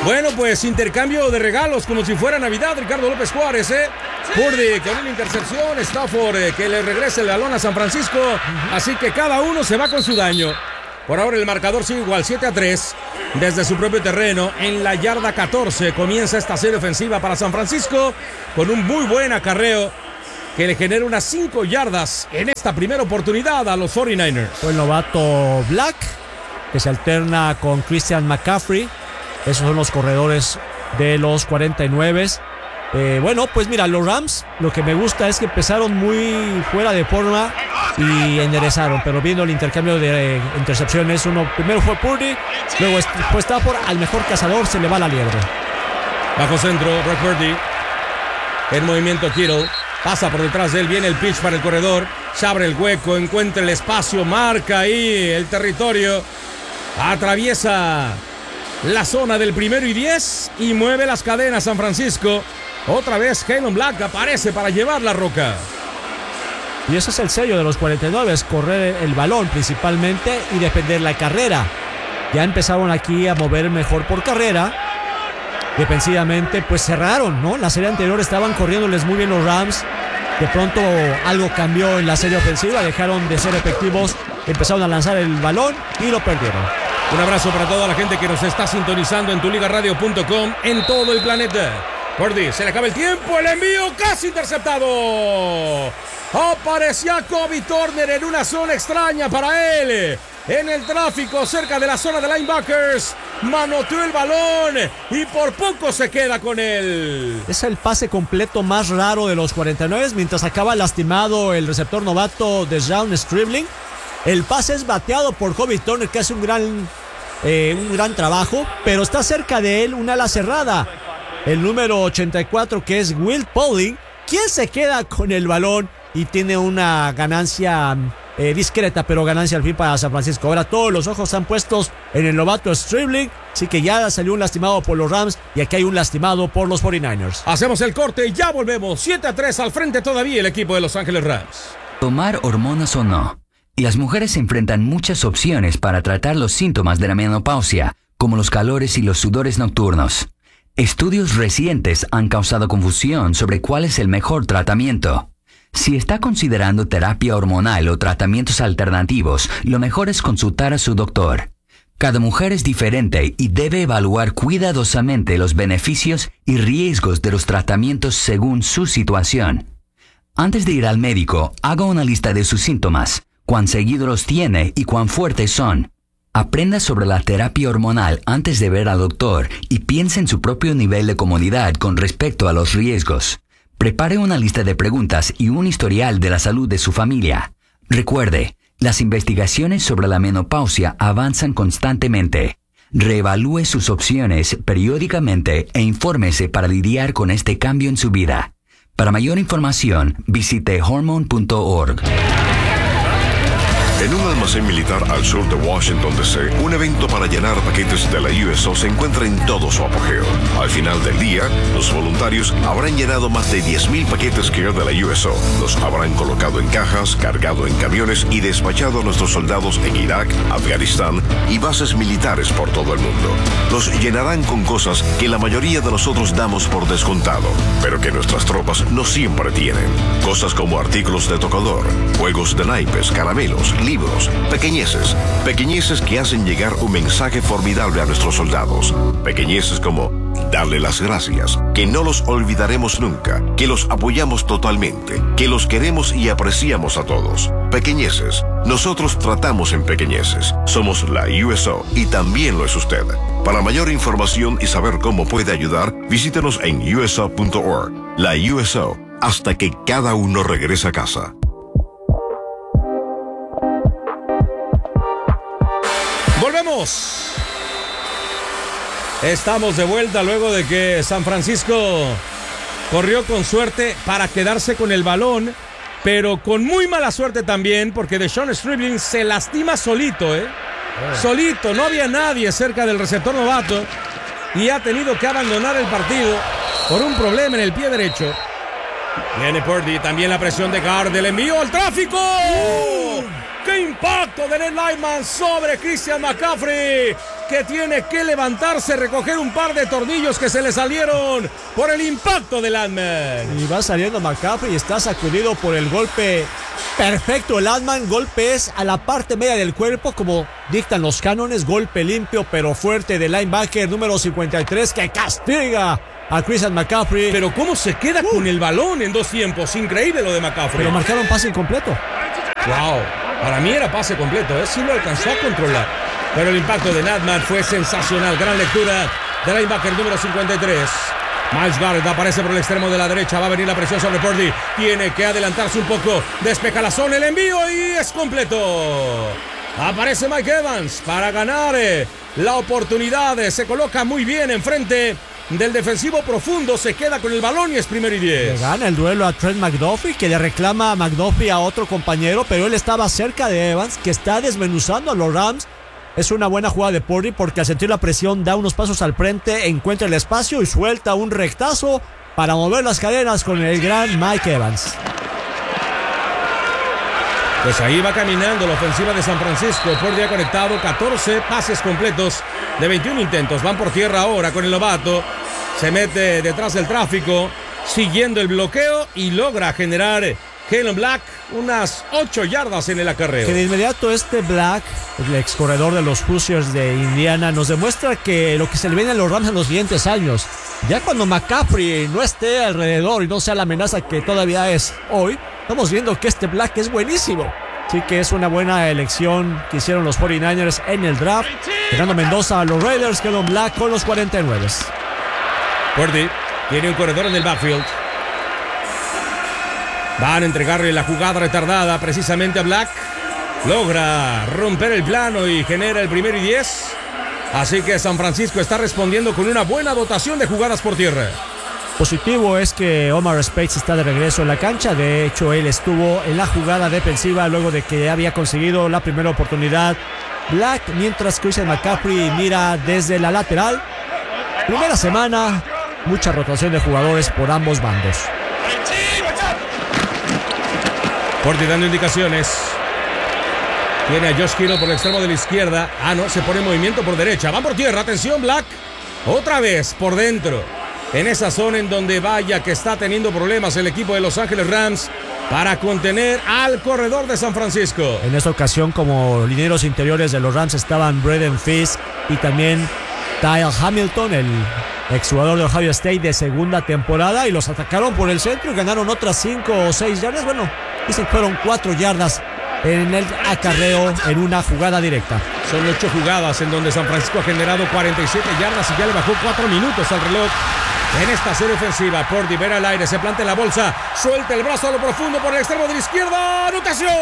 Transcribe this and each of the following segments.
Bueno, pues intercambio de regalos como si fuera Navidad, Ricardo López Juárez, Purdy con una intercepción, Stafford que le regresa el balón a San Francisco, así que cada uno se va con su daño. Por ahora el marcador sigue igual, 7-3, desde su propio terreno, en la yarda 14, comienza esta serie ofensiva para San Francisco, con un muy buen acarreo, que le genera unas 5 yardas en esta primera oportunidad a los 49ers. Fue el novato Black, que se alterna con Christian McCaffrey. Esos son los corredores de los 49. Bueno, pues mira, los Rams, lo que me gusta es que empezaron muy fuera de forma y enderezaron, pero viendo el intercambio de intercepciones, primero fue Purdy, luego fue Stafford, al mejor cazador se le va la liebre. Bajo centro, Brock Purdy, en movimiento Kittle, pasa por detrás de él, viene el pitch para el corredor, se abre el hueco, encuentra el espacio, marca ahí el territorio, atraviesa la zona del 1º y 10 y mueve las cadenas San Francisco. Otra vez Kalen Black aparece para llevar la roca. Y ese es el sello de los 49, es correr el balón principalmente y defender la carrera. Ya empezaron aquí a mover mejor por carrera. Defensivamente pues cerraron, ¿no? La serie anterior estaban corriéndoles muy bien los Rams. De pronto algo cambió en la serie ofensiva, dejaron de ser efectivos, empezaron a lanzar el balón y lo perdieron. Un abrazo para toda la gente que nos está sintonizando en tuligaradio.com en todo el planeta. Purdy, se le acaba el tiempo, el envío casi interceptado. Aparecía Kobe Turner en una zona extraña para él. En el tráfico cerca de la zona de linebackers. Manoteó el balón y por poco se queda con él. Es el pase completo más raro de los 49 mientras acaba lastimado el receptor novato de Deshaun Stribling. El pase es bateado por Kobe Turner, que hace un gran trabajo, pero está cerca de él un ala cerrada, el número 84, que es Will Paulding, quien se queda con el balón y tiene una ganancia discreta, pero ganancia al fin para San Francisco. Ahora todos los ojos están puestos en el novato Stribling, así que ya salió un lastimado por los Rams y aquí hay un lastimado por los 49ers. Hacemos el corte y ya volvemos. 7-3 al frente todavía el equipo de Los Ángeles Rams. Tomar hormonas o no. Las mujeres enfrentan muchas opciones para tratar los síntomas de la menopausia, como los calores y los sudores nocturnos. Estudios recientes han causado confusión sobre cuál es el mejor tratamiento. Si está considerando terapia hormonal o tratamientos alternativos, lo mejor es consultar a su doctor. Cada mujer es diferente y debe evaluar cuidadosamente los beneficios y riesgos de los tratamientos según su situación. Antes de ir al médico, haga una lista de sus síntomas, cuán seguido los tiene y cuán fuertes son. Aprenda sobre la terapia hormonal antes de ver al doctor y piense en su propio nivel de comodidad con respecto a los riesgos. Prepare una lista de preguntas y un historial de la salud de su familia. Recuerde, las investigaciones sobre la menopausia avanzan constantemente. Reevalúe sus opciones periódicamente e infórmese para lidiar con este cambio en su vida. Para mayor información, visite hormone.org. En un almacén militar al sur de Washington, D.C., un evento para llenar paquetes de la USO se encuentra en todo su apogeo. Al final del día, los voluntarios habrán llenado más de 10,000 paquetes Care de la USO. Los habrán colocado en cajas, cargado en camiones y despachado a nuestros soldados en Irak, Afganistán y bases militares por todo el mundo. Los llenarán con cosas que la mayoría de nosotros damos por descontado, pero que nuestras tropas no siempre tienen. Cosas como artículos de tocador, juegos de naipes, caramelos, libros, pequeñeces que hacen llegar un mensaje formidable a nuestros soldados, pequeñeces como darle las gracias, que no los olvidaremos nunca, que los apoyamos totalmente, que los queremos y apreciamos a todos. Pequeñeces, nosotros tratamos en pequeñeces, somos la USO y también lo es usted. Para mayor información y saber cómo puede ayudar, visítenos en uso.org. La USO, hasta que cada uno regrese a casa. ¡Volvemos! Estamos de vuelta luego de que San Francisco corrió con suerte para quedarse con el balón, pero con muy mala suerte también, porque Deshaun Stribling se lastima solito, solito, no había nadie cerca del receptor novato y ha tenido que abandonar el partido por un problema en el pie derecho. Viene Purdy, también la presión de Gard, el envío al tráfico. ¡Qué impacto de Ned Lyman sobre Christian McCaffrey! que tiene que levantarse, recoger un par de tornillos que se le salieron por el impacto de Landman. Y va saliendo McCaffrey y está sacudido por el golpe perfecto. El Landman, golpe es a la parte media del cuerpo, como dictan los cánones. Golpe limpio pero fuerte del linebacker número 53 que castiga a Christian McCaffrey. Pero cómo se queda con el balón en 2 tiempos. Increíble lo de McCaffrey. Pero marcaron pase incompleto. Wow, para mí era pase completo, sí lo alcanzó a controlar. Pero el impacto de Landman fue sensacional. Gran lectura del linebacker número 53. Myles Garrett aparece por el extremo de la derecha. Va a venir la presión sobre Purdy. Tiene que adelantarse un poco. Despeja la zona, el envío y es completo. Aparece Mike Evans para ganar la oportunidad. Se coloca muy bien enfrente del defensivo profundo. Se queda con el balón y es 1st y 10. Le gana el duelo a Trent McDuffie, que le reclama a McDuffie a otro compañero, pero él estaba cerca de Evans, que está desmenuzando a los Rams. Es una buena jugada de Purdy porque al sentir la presión da unos pasos al frente, encuentra el espacio y suelta un rectazo para mover las cadenas con el gran Mike Evans. Pues ahí va caminando la ofensiva de San Francisco. Purdy ha conectado 14 pases completos de 21 intentos. Van por tierra ahora con el novato. Se mete detrás del tráfico, siguiendo el bloqueo y logra generar Kalen Black unas 8 yardas en el acarreo. Que de inmediato Black, el ex corredor de los Hoosiers de Indiana, nos demuestra que lo que se le viene a los Rams en los siguientes años, ya cuando McCaffrey no esté alrededor y no sea la amenaza que todavía es hoy, estamos viendo que Black es buenísimo. Así que es una buena elección que hicieron los 49ers en el draft. Fernando Mendoza a los Raiders, Kalen Black con los 49. Purdy tiene un corredor en el backfield. Van a entregarle la jugada retardada precisamente a Black. Logra romper el plano y genera el 1st y 10. Así que San Francisco está respondiendo con una buena dotación de jugadas por tierra. Positivo es que Omar Speights está de regreso en la cancha. De hecho, él estuvo en la jugada defensiva luego de que había conseguido la primera oportunidad Black, mientras Christian McCaffrey mira desde la lateral. Primera semana, mucha rotación de jugadores por ambos bandos. Purdy dando indicaciones. Tiene a Josh Kittle por el extremo de la izquierda. No, se pone en movimiento por derecha. Van por tierra, atención Black. Otra vez por dentro. En esa zona en donde vaya que está teniendo problemas el equipo de Los Ángeles Rams para contener al corredor de San Francisco. En esta ocasión, como linieros interiores de los Rams estaban Braden Fisk y también Kyle Hamilton, el exjugador de Ohio State de segunda temporada, y los atacaron por el centro y ganaron otras 5 o 6 yardas. Bueno, dicen que fueron 4 yardas en el acarreo en una jugada directa. Son 8 jugadas en donde San Francisco ha generado 47 yardas y ya le bajó 4 minutos al reloj. En esta serie ofensiva, Purdy ver al aire, se planta en la bolsa, suelta el brazo a lo profundo por el extremo de la izquierda. ¡Anotación!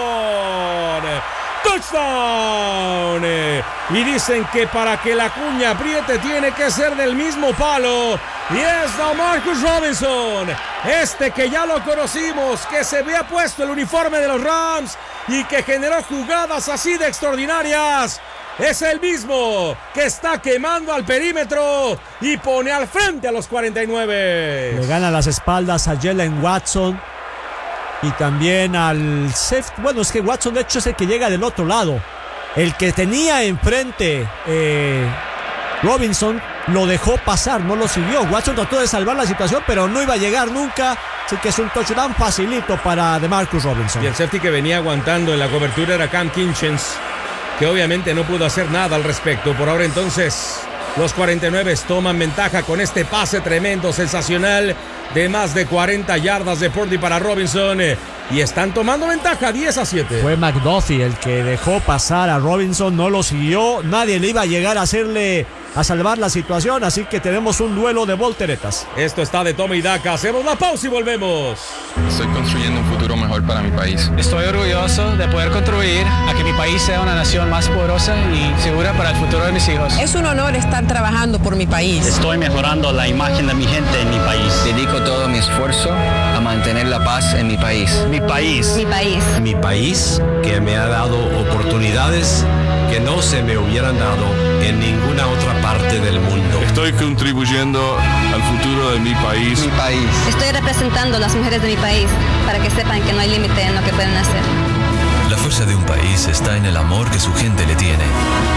¡Touchdown! Y dicen que para que la cuña apriete tiene que ser del mismo palo. Y es DeMarcus Robinson, que ya lo conocimos, que se había puesto el uniforme de los Rams y que generó jugadas así de extraordinarias. Es el mismo que está quemando al perímetro y pone al frente a los 49. Le gana las espaldas a Jalen Watson y también al safety. Bueno, es que Watson de hecho es el que llega del otro lado. El que tenía enfrente Robinson lo dejó pasar, no lo siguió. Watson trató de salvar la situación, pero no iba a llegar nunca. Así que es un touchdown facilito para DeMarcus Robinson. Y el safety que venía aguantando en la cobertura era Cam Kinchens, que obviamente no pudo hacer nada al respecto. Por ahora entonces los 49 toman ventaja con este pase tremendo, sensacional, de más de 40 yardas de Purdy para Robinson, y están tomando ventaja 10-7. Fue McDuffie el que dejó pasar a Robinson, no lo siguió, nadie le iba a llegar a salvar la situación, así que tenemos un duelo de volteretas. Esto está de toma y daca, hacemos la pausa y volvemos. Estoy construyendo un futuro mejor para mi país. Estoy orgulloso de poder contribuir a que mi país sea una nación más poderosa y segura para el futuro de mis hijos. Es un honor estar trabajando por mi país. Estoy mejorando la imagen de mi gente en mi país. Dedico todo mi esfuerzo a mantener la paz en mi país. Mi país. Mi país. Mi país, que me ha dado oportunidades que no se me hubieran dado en ninguna otra parte del mundo. Estoy contribuyendo al futuro de mi país. Mi país. Estoy representando a las mujeres de mi país para que sepan que no hay límite en lo que pueden hacer. La fuerza de un país está en el amor que su gente le tiene.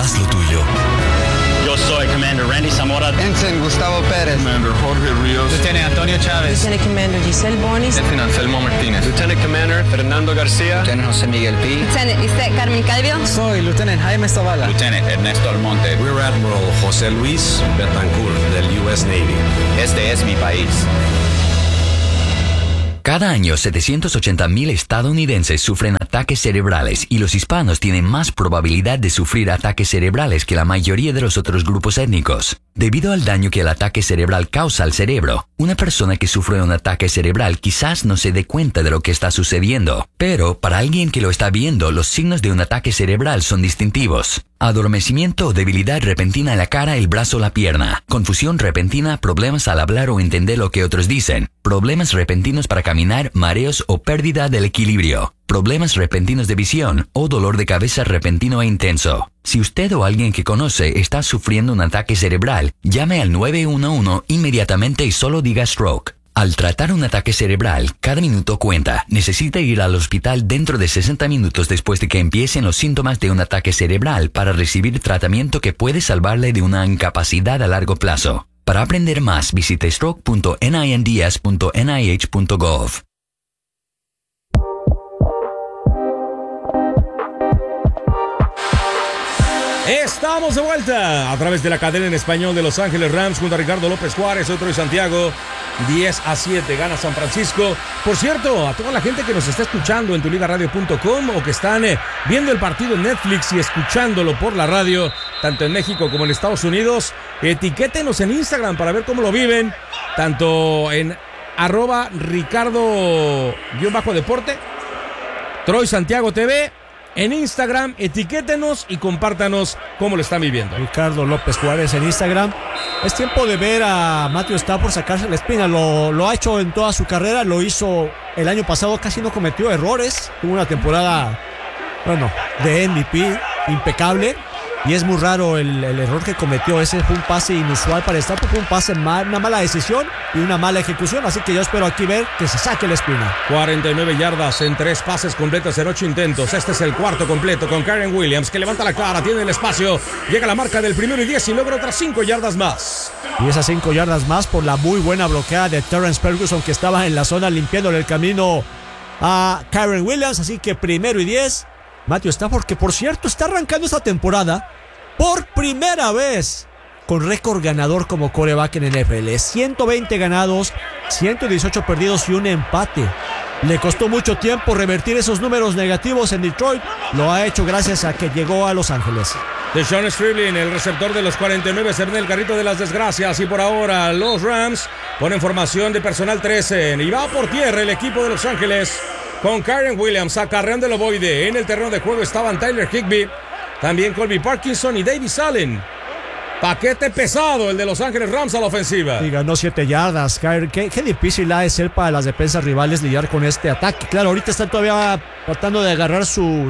haz lo tuyo. Yo soy Commander Randy Zamora. Ensign Gustavo Pérez. Commander Jorge Ríos. Lieutenant Antonio Chávez. Lieutenant Commander Giselle Bonis. Lieutenant Anselmo Martínez. Lieutenant Commander Fernando García. Lieutenant José Miguel P. Lieutenant Lisette Carmen Calvio. Soy Lieutenant Jaime Zavala. Lieutenant Ernesto Almonte. Rear Admiral José Luis Betancourt del U.S. Navy. Este es mi país. Cada año, 780,000 estadounidenses sufren ataques cerebrales y los hispanos tienen más probabilidad de sufrir ataques cerebrales que la mayoría de los otros grupos étnicos. Debido al daño que el ataque cerebral causa al cerebro, una persona que sufre un ataque cerebral quizás no se dé cuenta de lo que está sucediendo, pero para alguien que lo está viendo, los signos de un ataque cerebral son distintivos. Adormecimiento o debilidad repentina en la cara, el brazo o la pierna. Confusión repentina, problemas al hablar o entender lo que otros dicen. Problemas repentinos para caminar, mareos o pérdida del equilibrio. Problemas repentinos de visión o dolor de cabeza repentino e intenso. Si usted o alguien que conoce está sufriendo un ataque cerebral, llame al 911 inmediatamente y solo diga stroke. Al tratar un ataque cerebral, cada minuto cuenta. Necesita ir al hospital dentro de 60 minutos después de que empiecen los síntomas de un ataque cerebral para recibir tratamiento que puede salvarle de una incapacidad a largo plazo. Para aprender más, visite stroke.ninds.nih.gov. Estamos de vuelta a través de la cadena en español de Los Ángeles Rams junto a Ricardo López Juárez, otro de Santiago. 10-7 gana San Francisco. Por cierto, a toda la gente que nos está escuchando en tuligaradio.com o que están viendo el partido en Netflix y escuchándolo por la radio, tanto en México como en Estados Unidos, etiquétenos en Instagram para ver cómo lo viven, tanto en @Ricardo_Deporte, Troy Santiago TV. En Instagram, etiquétenos y compártanos cómo lo están viviendo. Ricardo López Juárez en Instagram. Es tiempo de ver a Matthew Stafford sacarse la espina. Lo ha hecho en toda su carrera. Lo hizo el año pasado. Casi no cometió errores. Tuvo una temporada, de MVP impecable. Y es muy raro el error que cometió. Ese fue un pase inusual para Stafford. Fue un pase mal, una mala decisión y una mala ejecución. Así que yo espero aquí ver que se saque la espina. 49 yardas en 3 pases completos en 8 intentos. Este es el cuarto completo con Kyren Williams, que levanta la cara, tiene el espacio. Llega a la marca del 1:10 y logra otras 5 yardas más. Y esas 5 yardas más por la muy buena bloqueada de Terrence Ferguson, que estaba en la zona limpiándole el camino a Kyren Williams. Así que 1:10. Matthew Stafford, que por cierto está arrancando esta temporada por primera vez con récord ganador como quarterback en NFL. 120 ganados, 118 perdidos y un empate. Le costó mucho tiempo revertir esos números negativos en Detroit. Lo ha hecho gracias a que llegó a Los Ángeles. DeShaun Striblin, el receptor de los 49, se ve en el carrito de las desgracias. Y por ahora los Rams ponen formación de personal 13. Y va por tierra el equipo de Los Ángeles con Kyren Williams acarreando el ovoide. En el terreno de juego estaban Tyler Higbee, también Colby Parkinson y Davis Allen. Paquete pesado el de Los Ángeles Rams a la ofensiva. Y ganó 7 yardas. Qué difícil ha de ser para las defensas rivales lidiar con este ataque. Claro, ahorita están todavía tratando de agarrar su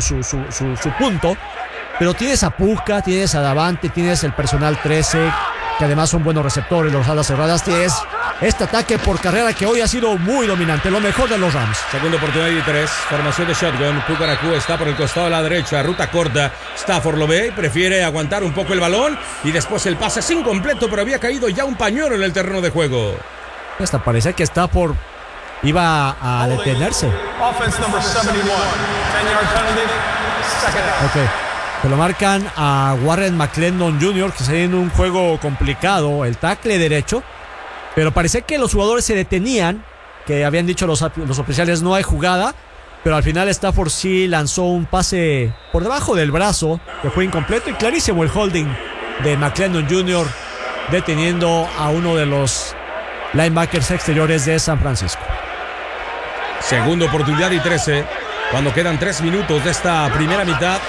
punto. Pero tienes a Puka, tienes a Davante, tienes el personal 13, que además son buenos receptores, los alas cerradas. Tienes este ataque por carrera que hoy ha sido muy dominante, lo mejor de los Rams. Segunda oportunidad y 3, formación de shotgun. Puka Nacua está por el costado de la derecha, ruta corta. Stafford lo ve, prefiere aguantar un poco el balón y después el pase es incompleto, pero había caído ya un pañuelo en el terreno de juego. Hasta parecía que Stafford iba a detenerse. Offense number 71, 10-yard penalty, second down. Ok. Se lo marcan a Warren McClendon Jr., que está en un juego complicado, el tackle derecho. Pero parece que los jugadores se detenían, que habían dicho los oficiales no hay jugada. Pero al final Stafford sí lanzó un pase por debajo del brazo, que fue incompleto y clarísimo el holding de McClendon Jr., deteniendo a uno de los linebackers exteriores de San Francisco. Segunda oportunidad y 13, cuando quedan 3 minutos de esta primera mitad.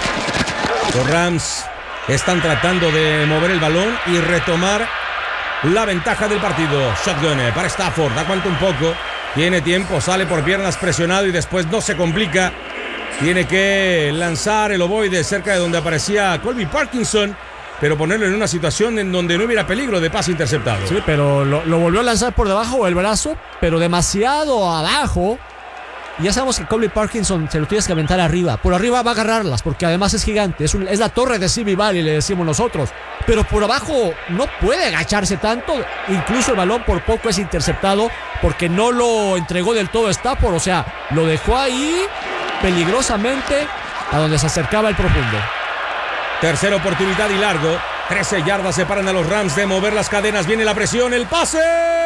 Los Rams están tratando de mover el balón y retomar la ventaja del partido. Shotgun para Stafford, aguanta un poco, tiene tiempo, sale por piernas presionado y después no se complica. Tiene que lanzar el ovoide cerca de donde aparecía Colby Parkinson, pero ponerlo en una situación en donde no hubiera peligro de pase interceptado. Sí, pero lo volvió a lanzar por debajo del brazo, pero demasiado abajo. Y ya sabemos que Colby Parkinson se lo tienes que aventar arriba. Por arriba va a agarrarlas, porque además es gigante. Es la torre de Simi Valley, le decimos nosotros. Pero por abajo no puede agacharse tanto. Incluso el balón por poco es interceptado, porque no lo entregó del todo Stafford. O sea, lo dejó ahí peligrosamente a donde se acercaba el profundo. Tercera oportunidad y largo. 13 yardas separan a los Rams de mover las cadenas. Viene la presión, el pase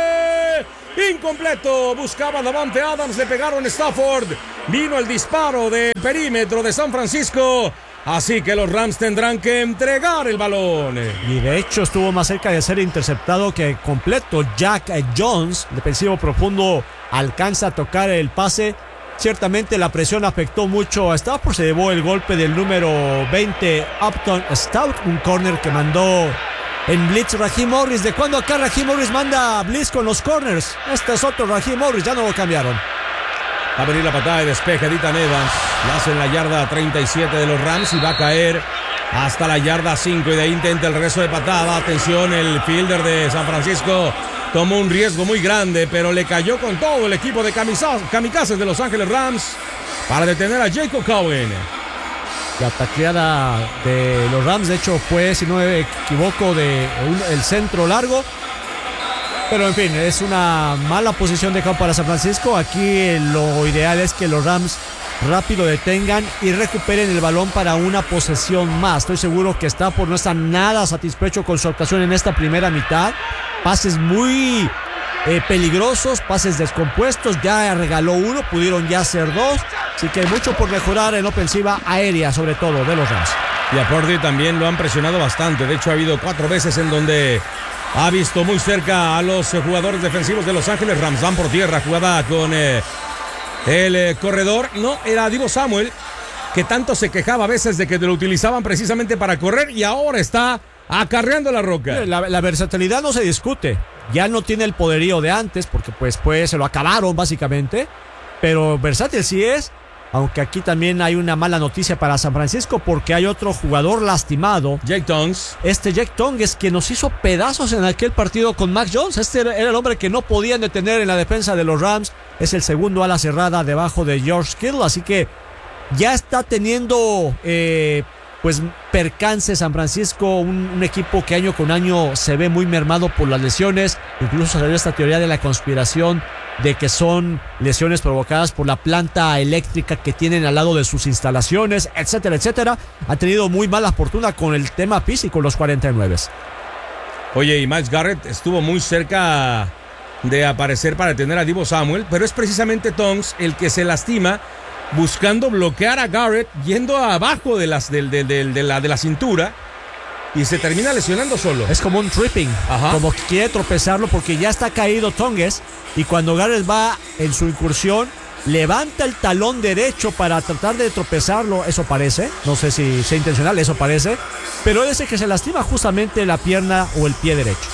incompleto. Buscaba Davante Adams, le pegaron Stafford. Vino el disparo del perímetro de San Francisco. Así que los Rams tendrán que entregar el balón. Y de hecho estuvo más cerca de ser interceptado que completo. Jack Jones, defensivo profundo, alcanza a tocar el pase. Ciertamente la presión afectó mucho a Stafford. Se llevó el golpe del número 20, Upton Stout, un corner que mandó en blitz Raheem Morris. ¿De cuándo acá Raheem Morris manda blitz con los corners? Este es otro Raheem Morris, ya no lo cambiaron. Va a venir la patada de despeje de Ethan Evans. La hace en la yarda 37 de los Rams y va a caer hasta la yarda 5. Y de ahí intenta el regreso de patada. Atención, el fielder de San Francisco tomó un riesgo muy grande, pero le cayó con todo el equipo de kamikazes de Los Ángeles Rams para detener a Jacob Cowan. La tacleada de los Rams, de hecho, fue, si no me equivoco, el centro largo. Pero en fin, es una mala posición de campo para San Francisco. Aquí lo ideal es que los Rams rápido detengan y recuperen el balón para una posesión más. Estoy seguro que Stafford no está nada satisfecho con su actuación en esta primera mitad. Pases muy peligrosos, pases descompuestos. Ya regaló uno, pudieron ya hacer dos. Así que hay mucho por mejorar en ofensiva aérea, sobre todo de los Rams. Y a Purdy también lo han presionado bastante. De hecho, ha habido 4 veces en donde ha visto muy cerca a los jugadores defensivos de Los Ángeles Rams. Van por tierra, jugada con el corredor. No, era Deebo Samuel, que tanto se quejaba a veces de que lo utilizaban precisamente para correr, y ahora está acarreando la roca. La versatilidad no se discute. Ya no tiene el poderío de antes, porque pues se lo acabaron básicamente. Pero versátil sí es. Aunque aquí también hay una mala noticia para San Francisco, porque hay otro jugador lastimado. Jake Tongs. Jake Tongs, que nos hizo pedazos en aquel partido con Mac Jones. Este era el hombre que no podían detener en la defensa de los Rams. Es el segundo ala cerrada debajo de George Kittle. Así que ya está teniendo percance San Francisco. Un equipo que año con año se ve muy mermado por las lesiones. Incluso salió esta teoría de la conspiración de que son lesiones provocadas por la planta eléctrica que tienen al lado de sus instalaciones, etcétera, etcétera. Ha tenido muy mala fortuna con el tema físico los 49. Oye, y Myles Garrett estuvo muy cerca de aparecer para detener a Deebo Samuel, pero es precisamente Tongs el que se lastima buscando bloquear a Garrett, yendo abajo de la cintura, y se termina lesionando solo. Es como un tripping. Ajá. Como que quiere tropezarlo porque ya está caído Tongs, y cuando Garrett va en su incursión levanta el talón derecho para tratar de tropezarlo. Eso parece, no sé si sea intencional, eso parece, pero es el que se lastima justamente la pierna o el pie derecho.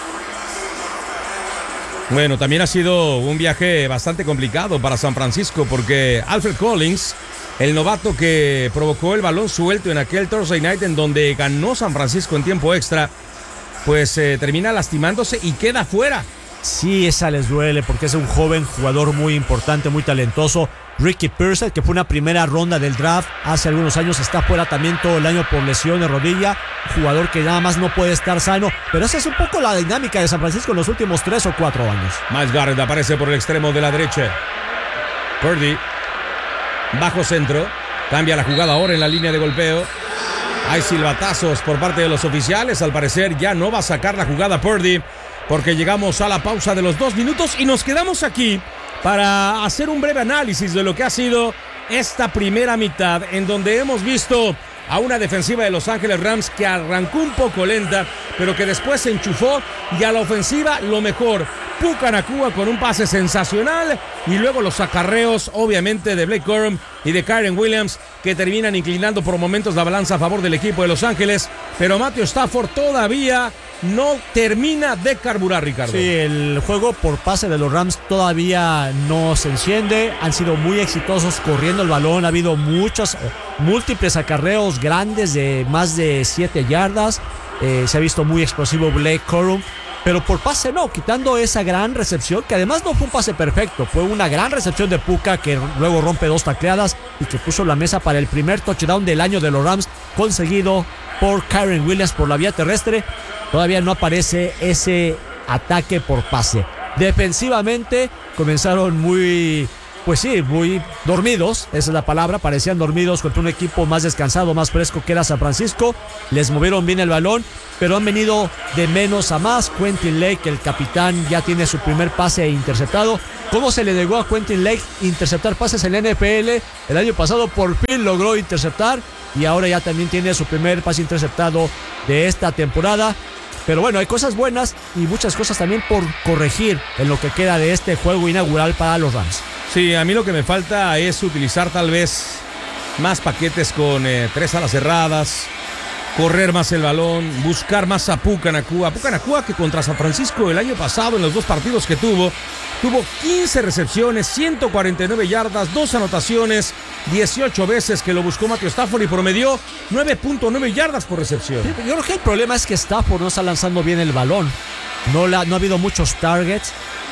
Bueno, también ha sido un viaje bastante complicado para San Francisco, porque Alfred Collins, el novato que provocó el balón suelto en aquel Thursday Night en donde ganó San Francisco en tiempo extra, pues termina lastimándose y queda fuera. Sí, esa les duele porque es un joven jugador muy importante, muy talentoso. Ricky Pearsall, que fue una primera ronda del draft hace algunos años, está fuera también todo el año por lesión de rodilla. Jugador que nada más no puede estar sano. Pero esa es un poco la dinámica de San Francisco en los últimos 3 o 4 años. Myles Garrett aparece por el extremo de la derecha. Purdy, bajo centro, cambia la jugada ahora en la línea de golpeo. Hay silbatazos por parte de los oficiales. Al parecer ya no va a sacar la jugada Purdy, porque llegamos a la pausa de los 2 minutos y nos quedamos aquí para hacer un breve análisis de lo que ha sido esta primera mitad, en donde hemos visto a una defensiva de Los Ángeles Rams que arrancó un poco lenta, pero que después se enchufó, y a la ofensiva lo mejor. Puka Nacua con un pase sensacional, y luego los acarreos obviamente de Blake Corum y de Kyren Williams, que terminan inclinando por momentos la balanza a favor del equipo de Los Ángeles, pero Matthew Stafford todavía no termina de carburar, Ricardo. Sí, el juego por pase de los Rams todavía no se enciende. Han sido muy exitosos corriendo el balón. Ha habido múltiples acarreos grandes de más de 7 yardas. Se ha visto muy explosivo Blake Corum. pero por pase no, quitando esa gran recepción, que además no fue un pase perfecto, fue una gran recepción de Puka que luego rompe 2 tacleadas y que puso la mesa para el primer touchdown del año de los Rams, conseguido por Kyren Williams por la vía terrestre. Todavía no aparece ese ataque por pase. Defensivamente comenzaron muy dormidos, esa es la palabra, parecían dormidos contra un equipo más descansado, más fresco que era San Francisco. Les movieron bien el balón, pero han venido de menos a más. Quentin Lake, el capitán, ya tiene su primer pase interceptado. ¿Cómo se le negó a Quentin Lake interceptar pases en la NFL? El año pasado por fin logró interceptar y ahora ya también tiene su primer pase interceptado de esta temporada. Pero bueno, hay cosas buenas y muchas cosas también por corregir en lo que queda de este juego inaugural para los Rams. Sí, a mí lo que me falta es utilizar tal vez más paquetes con 3 alas cerradas, correr más el balón, buscar más a Puka Nacua. Puka Nacua, que contra San Francisco el año pasado en los 2 partidos que tuvo 15 recepciones, 149 yardas, 2 anotaciones, 18 veces que lo buscó Matthew Stafford y promedió 9.9 yardas por recepción. Sí, yo creo que el problema es que Stafford no está lanzando bien el balón. No ha habido muchos targets.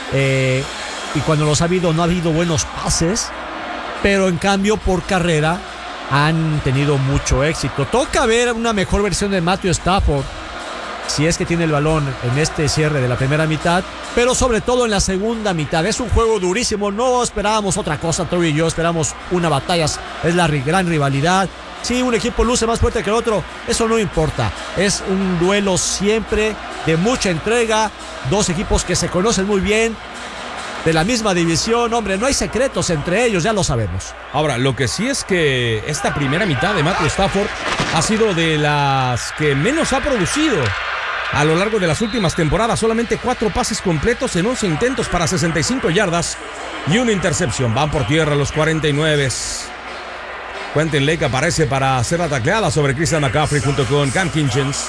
Y cuando los ha habido, no ha habido buenos pases, pero en cambio por carrera han tenido mucho éxito. Toca ver una mejor versión de Matthew Stafford, si es que tiene el balón en este cierre de la primera mitad, pero sobre todo en la segunda mitad. Es un juego durísimo, no esperábamos otra cosa, Toby y yo esperamos una batalla, es la gran rivalidad. Si un equipo luce más fuerte que el otro, eso no importa. Es un duelo siempre de mucha entrega, 2 equipos que se conocen muy bien, de la misma división. Hombre, no hay secretos entre ellos, ya lo sabemos. Ahora, lo que sí es que esta primera mitad de Matthew Stafford ha sido de las que menos ha producido a lo largo de las últimas temporadas. Solamente 4 pases completos en 11 intentos para 65 yardas y una intercepción. Van por tierra los 49. Quentin Lake aparece para hacer la tacleada sobre Christian McCaffrey junto con Cam Kinchens.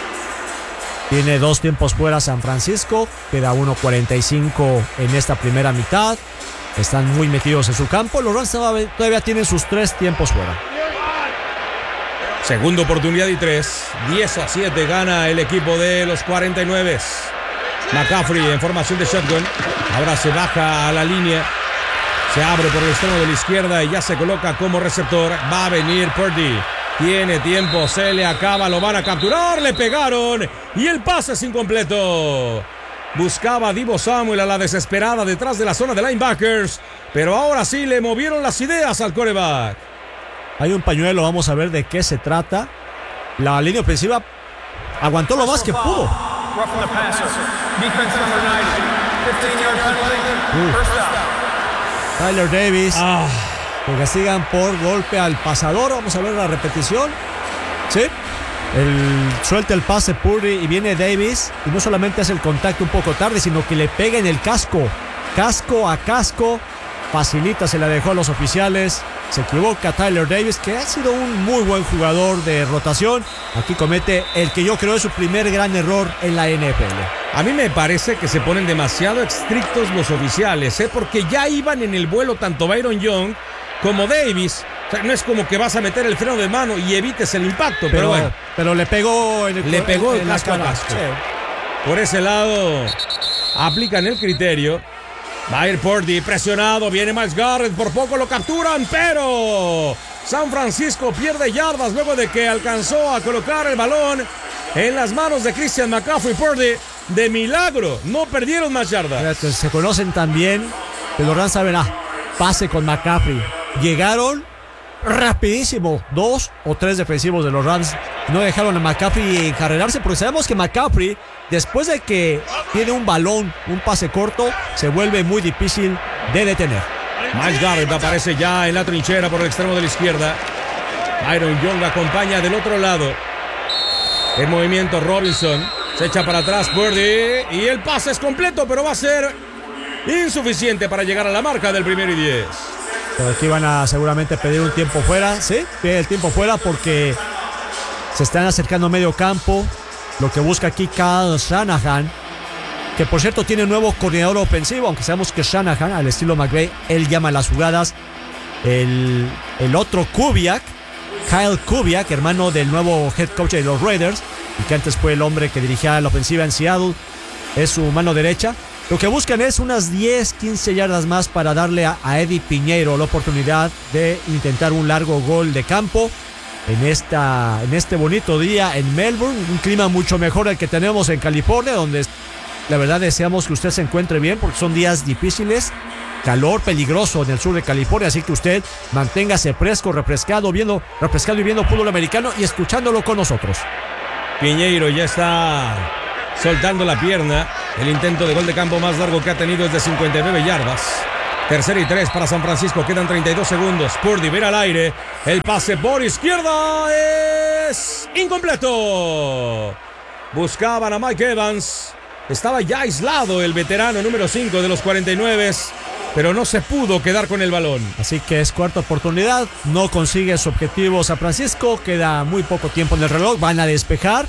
Tiene 2 tiempos fuera San Francisco, queda 1:45 en esta primera mitad. Están muy metidos en su campo. Los Rams todavía tienen sus 3 tiempos fuera. Segunda oportunidad y 3. 10-7 gana el equipo de los 49. McCaffrey en formación de shotgun. Ahora se baja a la línea. Se abre por el extremo de la izquierda y ya se coloca como receptor. Va a venir Purdy. Tiene tiempo, se le acaba, lo van a capturar, le pegaron y el pase es incompleto. Buscaba a Deebo Samuel a la desesperada detrás de la zona de linebackers, pero ahora sí le movieron las ideas al quarterback. Hay un pañuelo, vamos a ver de qué se trata. La línea ofensiva aguantó lo más que pudo. Tyler Davis. Lo castigan por golpe al pasador. Vamos a ver la repetición. Sí. Suelta el pase Purdy y viene Davis. Y no solamente hace el contacto un poco tarde, sino que le pega en el casco. Casco a casco. Facilita, se la dejó a los oficiales. Se equivoca Tyler Davis, que ha sido un muy buen jugador de rotación. Aquí comete el que yo creo es su primer gran error en la NFL. A mí me parece que se ponen demasiado estrictos los oficiales, porque ya iban en el vuelo tanto Byron Young como Davis. O sea, no es como que vas a meter el freno de mano y evites el impacto, pero bueno. Pero le pegó en el casco a casco. Sí. Por ese lado, aplican el criterio. Va a ir Purdy presionado, viene Myles Garrett, por poco lo capturan, pero San Francisco pierde yardas luego de que alcanzó a colocar el balón en las manos de Christian McCaffrey. Purdy, de milagro, no perdieron más yardas. Se conocen también, pero los Rams saben, pase con McCaffrey. Llegaron rapidísimo, 2 o 3 defensivos de los Rams no dejaron a McCaffrey encarrerarse, porque sabemos que McCaffrey, después de que tiene un balón, un pase corto, se vuelve muy difícil de detener. Myles Garrett aparece ya en la trinchera por el extremo de la izquierda. Byron Young acompaña del otro lado. En movimiento Robinson, se echa para atrás Purdy y el pase es completo, pero va a ser insuficiente para llegar a la marca del 1 y 10. Pero aquí van a seguramente pedir un tiempo fuera. Sí, pide el tiempo fuera porque se están acercando a medio campo. Lo que busca aquí Kyle Shanahan, que por cierto tiene un nuevo coordinador ofensivo, aunque sabemos que Shanahan, al estilo McVay, él llama las jugadas. El otro Kubiak, Kyle Kubiak, hermano del nuevo head coach de los Raiders, y que antes fue el hombre que dirigía la ofensiva en Seattle, es su mano derecha. Lo que buscan es unas 10, 15 yardas más para darle a Eddie Piñeiro la oportunidad de intentar un largo gol de campo en este bonito día en Melbourne. Un clima mucho mejor al que tenemos en California, donde la verdad deseamos que usted se encuentre bien porque son días difíciles. Calor peligroso en el sur de California, así que usted manténgase fresco, refrescado y viendo fútbol americano y escuchándolo con nosotros. Piñeiro ya está soltando la pierna. El intento de gol de campo más largo que ha tenido es de 59 yardas. 3rd y 3 para San Francisco. Quedan 32 segundos. Purdy viene al aire. El pase por izquierda es incompleto. Buscaban a Mike Evans. Estaba ya aislado el veterano número 5 de los 49, pero no se pudo quedar con el balón. Así que es cuarta oportunidad. No consigue su objetivo San Francisco. Queda muy poco tiempo en el reloj. Van a despejar.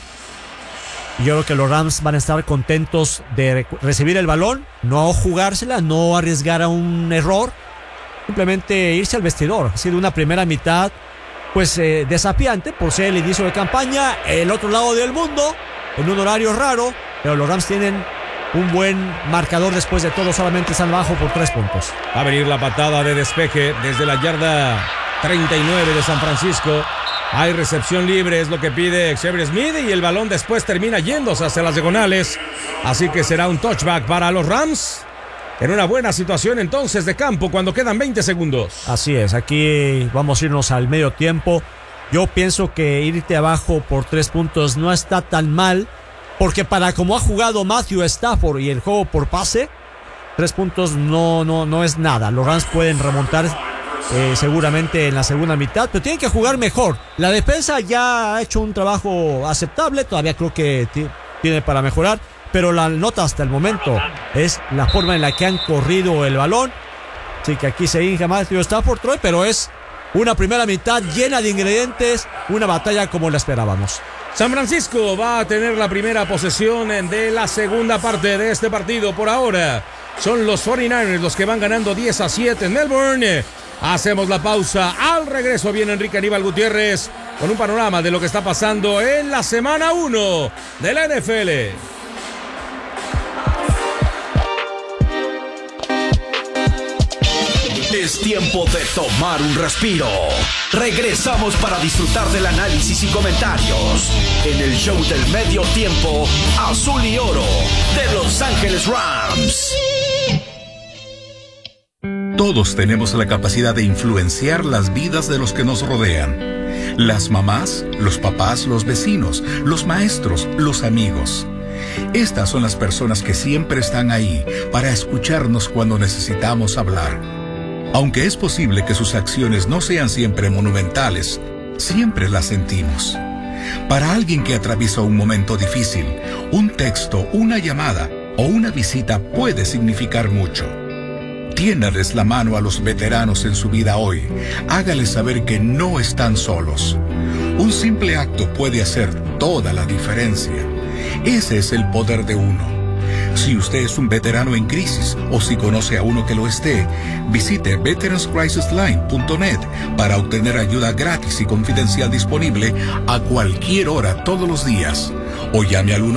Yo creo que los Rams van a estar contentos de recibir el balón, no jugársela, no arriesgar a un error, simplemente irse al vestidor. Ha sido una primera mitad pues desafiante por ser el inicio de campaña, el otro lado del mundo, en un horario raro, pero los Rams tienen un buen marcador después de todo, solamente están abajo por 3 puntos. Va a venir la patada de despeje desde la yarda 39 de San Francisco. Hay recepción libre, es lo que pide Xavier Smith, y el balón después termina yéndose hacia las diagonales. Así que será un touchback para los Rams. En una buena situación entonces de campo cuando quedan 20 segundos. Así es, aquí vamos a irnos al medio tiempo. Yo pienso que irte abajo por 3 puntos no está tan mal, porque para como ha jugado Matthew Stafford y el juego por pase, 3 puntos no es nada. Los Rams pueden remontar seguramente en la segunda mitad, pero tienen que jugar mejor. La defensa ya ha hecho un trabajo aceptable, todavía creo que tiene para mejorar, pero la nota hasta el momento es la forma en la que han corrido el balón. Así que aquí se hinja Matthew Stafford, Troy, pero es una primera mitad llena de ingredientes, una batalla como la esperábamos. San Francisco va a tener la primera posesión de la segunda parte de este partido. Por ahora son los 49ers los que van ganando 10-7 en Melbourne. Hacemos la pausa. Al regreso viene Enrique Aníbal Gutiérrez con un panorama de lo que está pasando en la semana 1 de la NFL. Es tiempo de tomar un respiro. Regresamos para disfrutar del análisis y comentarios en el show del medio tiempo azul y oro de Los Ángeles Rams. Todos tenemos la capacidad de influenciar las vidas de los que nos rodean. Las mamás, los papás, los vecinos, los maestros, los amigos. Estas son las personas que siempre están ahí para escucharnos cuando necesitamos hablar. Aunque es posible que sus acciones no sean siempre monumentales, siempre las sentimos. Para alguien que atraviesa un momento difícil, un texto, una llamada o una visita puede significar mucho. Tiéndales la mano a los veteranos en su vida hoy. Hágales saber que no están solos. Un simple acto puede hacer toda la diferencia. Ese es el poder de uno. Si usted es un veterano en crisis o si conoce a uno que lo esté, visite veteranscrisisline.net para obtener ayuda gratis y confidencial disponible a cualquier hora todos los días. O llame al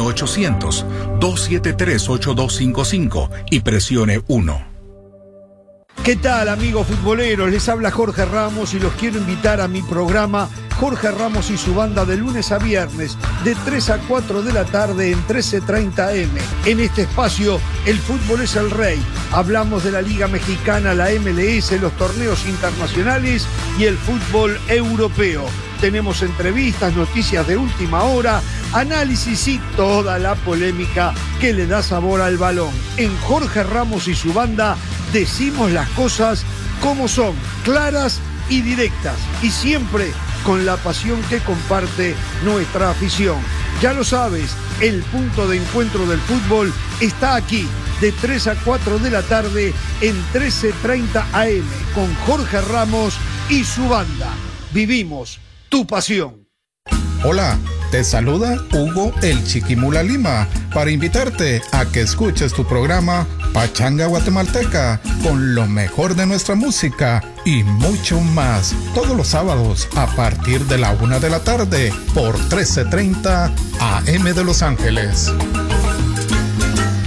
1-800-273-8255 y presione 1. ¿Qué tal, amigos futboleros? Les habla Jorge Ramos y los quiero invitar a mi programa Jorge Ramos y su banda de lunes a viernes de 3 a 4 de la tarde en 13:30 AM. En este espacio, el fútbol es el rey. Hablamos de la Liga Mexicana, la MLS, los torneos internacionales y el fútbol europeo. Tenemos entrevistas, noticias de última hora, análisis y toda la polémica que le da sabor al balón. En Jorge Ramos y su banda decimos las cosas como son, claras y directas, y siempre con la pasión que comparte nuestra afición. Ya lo sabes, el punto de encuentro del fútbol está aquí, de 3 a 4 de la tarde en 13:30 AM, con Jorge Ramos y su banda. Vivimos tu pasión. Hola, te saluda Hugo el Chiquimula Lima para invitarte a que escuches tu programa Pachanga Guatemalteca con lo mejor de nuestra música y mucho más todos los sábados a partir de la 1 de la tarde por 13:30 AM de Los Ángeles.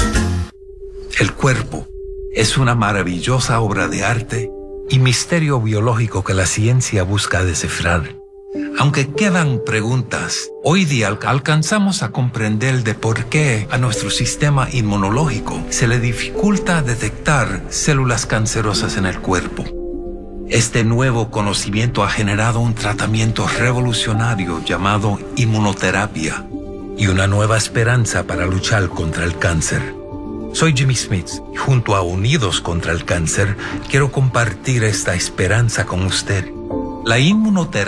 El cuerpo es una maravillosa obra de arte y misterio biológico que la ciencia busca descifrar. Aunque quedan preguntas, hoy día alcanzamos a comprender de por qué a nuestro sistema inmunológico se le dificulta detectar células cancerosas en el cuerpo. Este nuevo conocimiento ha generado un tratamiento revolucionario llamado inmunoterapia y una nueva esperanza para luchar contra el cáncer. Soy Jimmy Smith y junto a Unidos contra el Cáncer quiero compartir esta esperanza con usted. La inmunoterapia